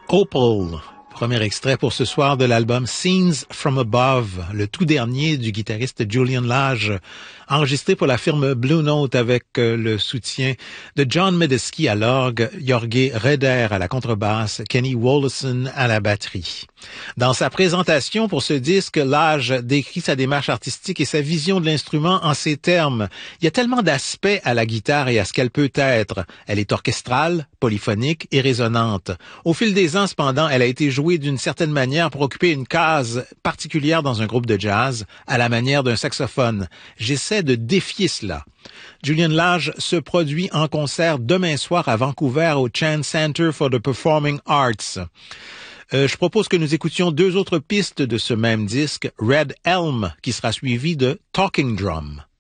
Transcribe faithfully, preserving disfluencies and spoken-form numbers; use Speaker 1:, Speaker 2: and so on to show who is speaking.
Speaker 1: Opal, premier extrait pour ce soir de l'album Scenes from Above, le tout dernier du guitariste Julian Lage, enregistré pour la firme Blue Note avec euh, le soutien de John Medeski à l'orgue, Jorge Reder à la contrebasse, Kenny Wollesen à la batterie. Dans sa présentation pour ce disque, Lage décrit sa démarche artistique et sa vision de l'instrument en ces termes. Il y a tellement d'aspects à la guitare et à ce qu'elle peut être. Elle est orchestrale, polyphonique et résonante. Au fil des ans, cependant, elle a été jouée d'une certaine manière pour occuper une case particulière dans un groupe de jazz, à la manière d'un saxophone. J'essaie de défier cela. Julian Lage se produit en concert demain soir à Vancouver au Chan Center for the Performing Arts. Euh, je propose que nous écoutions deux autres pistes de ce même disque, Red Elm, qui sera suivi de Talking Drum.